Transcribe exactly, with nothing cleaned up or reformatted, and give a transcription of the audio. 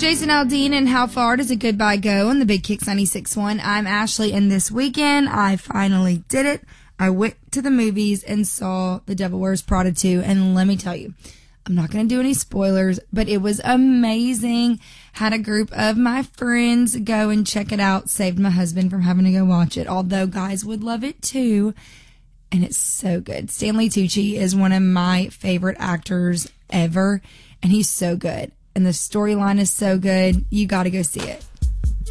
Jason Aldean and How Far Does a Goodbye Go on the Big Kicks ninety-six point one. I'm Ashley, and this weekend I finally did it. I went to the movies and saw The Devil Wears Prada two, and let me tell you, I'm not going to do any spoilers, but it was amazing. Had a group of my friends go and check it out. Saved my husband from having to go watch it, although guys would love it too. And it's so good. Stanley Tucci is one of my favorite actors ever, and he's so good. And the storyline is so good. You got to go see it.